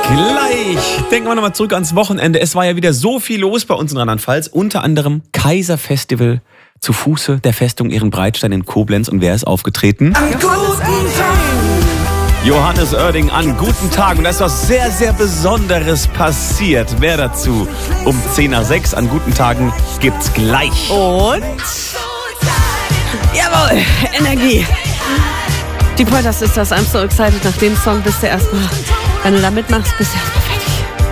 Gleich denken wir nochmal zurück ans Wochenende. Es war ja wieder so viel los bei uns in Rheinland-Pfalz. Unter anderem Kaiserfestival zu Fuße der Festung Ehrenbreitstein in Koblenz. Und wer ist aufgetreten? An guten Tagen. Johannes Oerding an guten Tagen. Und da ist was sehr, sehr Besonderes passiert. Wer dazu? Um 5:50 an guten Tagen gibt's gleich. Und? Jawohl, Energie. Die Pointers ist das I'm so excited. Nach dem Song bist du erstmal, wenn du da mitmachst, bist du erstmal fertig.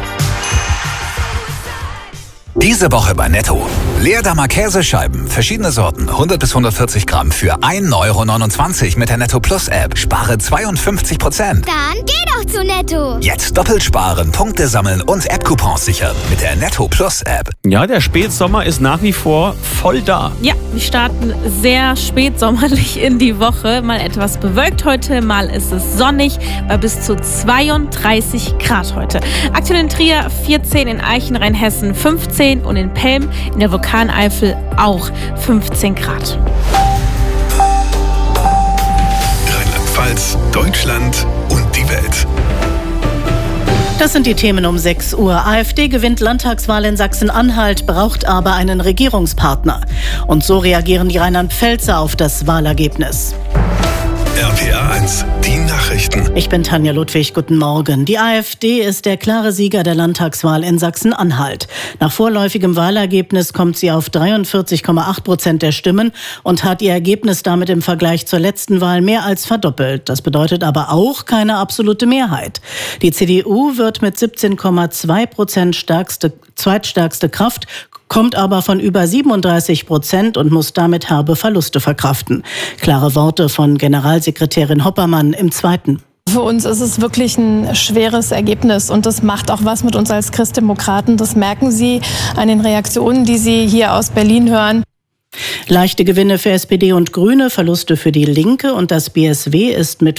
Diese Woche bei Netto. Leerdammer Käsescheiben, verschiedene Sorten, 100 bis 140 Gramm für 1,29 € mit der Netto Plus App. Spare 52%. Dann geh doch zu Netto. Jetzt doppelt sparen, Punkte sammeln und App-Coupons sichern mit der Netto Plus App. Ja, der Spätsommer ist nach wie vor voll da. Ja, wir starten sehr spätsommerlich in die Woche. Mal etwas bewölkt heute, mal ist es sonnig, bei bis zu 32 Grad heute. Aktuell in Trier 14, in Eichen, Rheinhessen 15 und in Pelm in der Vulkaneifel auch 15 Grad. Rheinland-Pfalz, Deutschland und die Welt. Das sind die Themen um 6 Uhr. AfD gewinnt Landtagswahl in Sachsen-Anhalt, braucht aber einen Regierungspartner. Und so reagieren die Rheinland-Pfälzer auf das Wahlergebnis. RPA 1, die Nachrichten. Ich bin Tanja Ludwig, guten Morgen. Die AfD ist der klare Sieger der Landtagswahl in Sachsen-Anhalt. Nach vorläufigem Wahlergebnis kommt sie auf 43,8% der Stimmen und hat ihr Ergebnis damit im Vergleich zur letzten Wahl mehr als verdoppelt. Das bedeutet aber auch keine absolute Mehrheit. Die CDU wird mit 17,2% zweitstärkste Kraft, kommt aber von über 37% und muss damit herbe Verluste verkraften. Klare Worte von Generalsekretärin Hoppermann im Zweiten. Für uns ist es wirklich ein schweres Ergebnis und das macht auch was mit uns als Christdemokraten. Das merken Sie an den Reaktionen, die Sie hier aus Berlin hören. Leichte Gewinne für SPD und Grüne, Verluste für die Linke und das BSW ist mit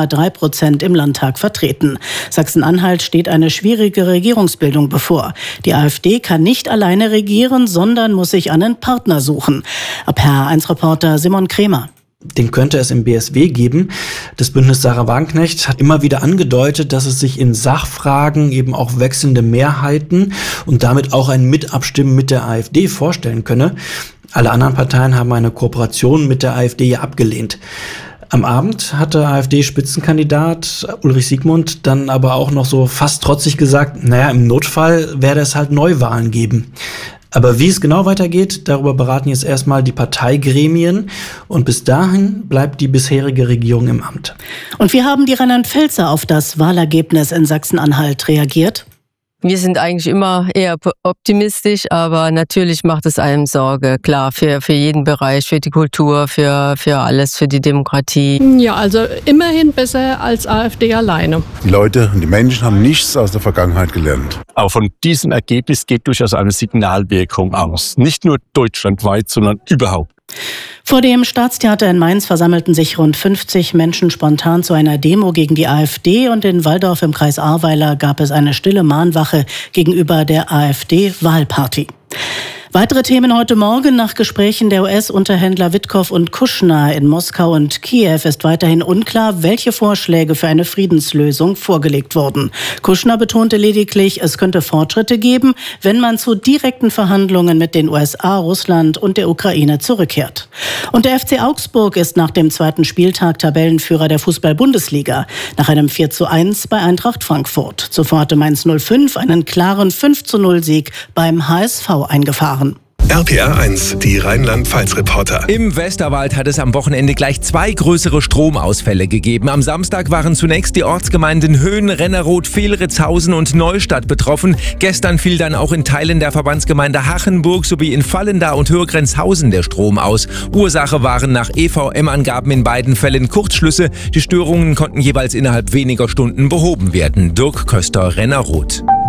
5,3% im Landtag vertreten. Sachsen-Anhalt steht eine schwierige Regierungsbildung bevor. Die AfD kann nicht alleine regieren, sondern muss sich einen Partner suchen. RPA1-Reporter Simon Kremer. Den könnte es im BSW geben. Das Bündnis Sarah Wagenknecht hat immer wieder angedeutet, dass es sich in Sachfragen eben auch wechselnde Mehrheiten und damit auch ein Mitabstimmen mit der AfD vorstellen könne. Alle anderen Parteien haben eine Kooperation mit der AfD ja abgelehnt. Am Abend hatte AfD-Spitzenkandidat Ulrich Siegmund dann aber auch noch so fast trotzig gesagt, naja, im Notfall werde es halt Neuwahlen geben. Aber wie es genau weitergeht, darüber beraten jetzt erstmal die Parteigremien. Und bis dahin bleibt die bisherige Regierung im Amt. Und wie haben die Rheinland-Pfälzer auf das Wahlergebnis in Sachsen-Anhalt reagiert? Wir sind eigentlich immer eher optimistisch, aber natürlich macht es einem Sorge. Klar, für jeden Bereich, für die Kultur, für alles, für die Demokratie. Ja, also immerhin besser als AfD alleine. Die Leute und die Menschen haben nichts aus der Vergangenheit gelernt. Aber von diesem Ergebnis geht durchaus eine Signalwirkung aus. Nicht nur deutschlandweit, sondern überhaupt. Vor dem Staatstheater in Mainz versammelten sich rund 50 Menschen spontan zu einer Demo gegen die AfD und in Walldorf im Kreis Ahrweiler gab es eine stille Mahnwache gegenüber der AfD-Wahlparty. Weitere Themen heute Morgen. Nach Gesprächen der US-Unterhändler Witkow und Kushner in Moskau und Kiew ist weiterhin unklar, welche Vorschläge für eine Friedenslösung vorgelegt wurden. Kushner betonte lediglich, es könnte Fortschritte geben, wenn man zu direkten Verhandlungen mit den USA, Russland und der Ukraine zurückkehrt. Und der FC Augsburg ist nach dem zweiten Spieltag Tabellenführer der Fußball-Bundesliga. Nach einem 4:1 bei Eintracht Frankfurt. Zuvor hatte Mainz 05 einen klaren 5:0-Sieg beim HSV eingefahren. RPA 1, die Rheinland-Pfalz-Reporter. Im Westerwald hat es am Wochenende gleich 2 größere Stromausfälle gegeben. Am Samstag waren zunächst die Ortsgemeinden Höhen, Rennerod, Fehlritzhausen und Neustadt betroffen. Gestern fiel dann auch in Teilen der Verbandsgemeinde Hachenburg sowie in Vallendar und Hürgrenzhausen der Strom aus. Ursache waren nach EVM-Angaben in beiden Fällen Kurzschlüsse. Die Störungen konnten jeweils innerhalb weniger Stunden behoben werden. Dirk Köster, Rennerod.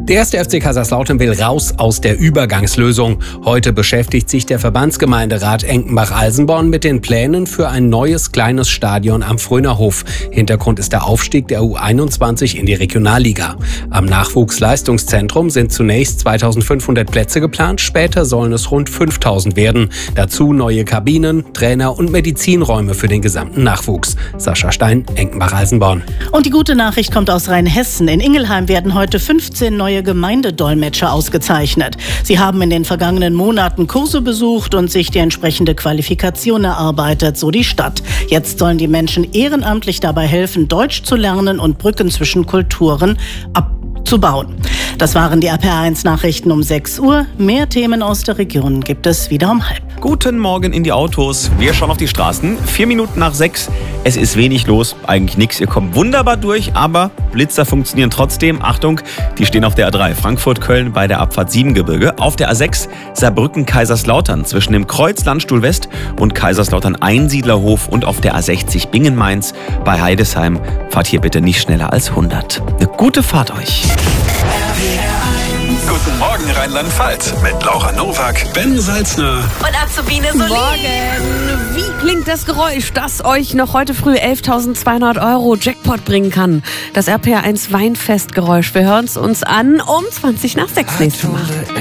Der erste FC Kaiserslautern will raus aus der Übergangslösung. Heute beschäftigt sich der Verbandsgemeinderat Enkenbach-Alsenborn mit den Plänen für ein neues kleines Stadion am Frönerhof. Hintergrund ist der Aufstieg der U21 in die Regionalliga. Am Nachwuchsleistungszentrum sind zunächst 2500 Plätze geplant, später sollen es rund 5000 werden. Dazu neue Kabinen, Trainer- und Medizinräume für den gesamten Nachwuchs. Sascha Stein, Enkenbach-Alsenborn. Und die gute Nachricht kommt aus Rheinhessen. In Ingelheim werden heute 15 neue Gemeindedolmetscher ausgezeichnet. Sie haben in den vergangenen Monaten Kurse besucht und sich die entsprechende Qualifikation erarbeitet, so die Stadt. Jetzt sollen die Menschen ehrenamtlich dabei helfen, Deutsch zu lernen und Brücken zwischen Kulturen abzubauen. Das waren die RPR1-Nachrichten um 6 Uhr. Mehr Themen aus der Region gibt es wieder um 5:30. Guten Morgen in die Autos. Wir schauen auf die Straßen. 4 Minuten nach 6. Es ist wenig los, eigentlich nichts. Ihr kommt wunderbar durch, aber Blitzer funktionieren trotzdem. Achtung, die stehen auf der A3 Frankfurt-Köln bei der Abfahrt Siebengebirge. Auf der A6 Saarbrücken-Kaiserslautern zwischen dem Kreuz Landstuhl West und Kaiserslautern-Einsiedlerhof und auf der A60 Bingen-Mainz bei Heidesheim. Fahrt hier bitte nicht schneller als 100. Eine gute Fahrt euch. Guten Morgen Rheinland-Pfalz mit Laura Nowak, Ben Salzner Und Azubine Solin. Morgen. Wie klingt das Geräusch, das euch noch heute früh 11.200 € Jackpot bringen kann? Das RPR1 Weinfestgeräusch. Wir hören es uns an um 20 nach 6 nächstes Mal.